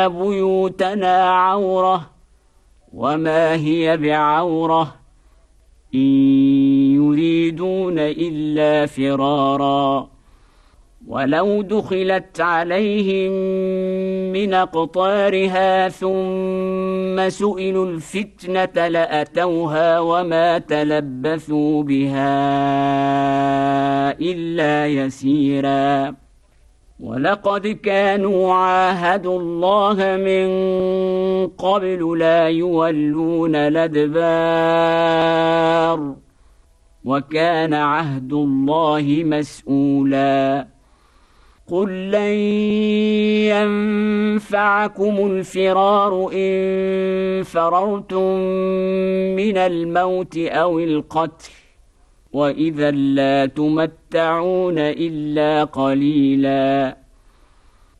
بيوتنا عورة وما هي بعورة إن يريدون إلا فرارا ولو دخلت عليهم من أقطارها ثم سئلوا الفتنة لأتوها وما تلبثوا بها إلا يسيرا ولقد كانوا عاهدوا الله من قبل لا يولون الأدبار وكان عهد الله مسؤولا قل لن ينفعكم الفرار إن فررتم من الموت أو القتل وإذا لا تمتعون إلا قليلا